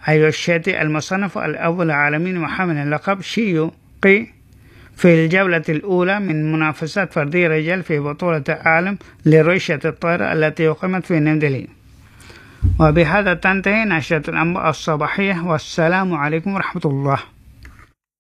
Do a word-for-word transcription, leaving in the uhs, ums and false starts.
أيوشيتي المصنف الأول العالمي وحامل لقب شيو قي في الجولة الأولى من منافسات فردية رجال في بطولة العالم لريشة الطائرة التي أقيمت في نيودلهي. وبهذا تنتهي نشرة الأنباء الصباحية، والسلام عليكم ورحمة الله.